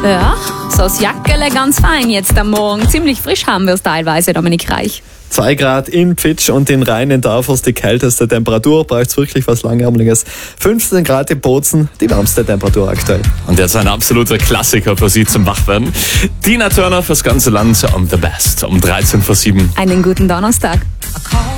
Ja, so das Jackele ganz fein jetzt am Morgen. Ziemlich frisch haben wir es teilweise, Dominik Reich. 2 Grad in Pfitsch und in Rhein in Darfers die kälteste Temperatur. Braucht es wirklich was Langärmeliges. 15 Grad in Bozen, die wärmste Temperatur aktuell. Und jetzt ein absoluter Klassiker für Sie zum Wachwerden. Tina Turner fürs ganze Land, On the Best, um 13:07. Einen guten Donnerstag.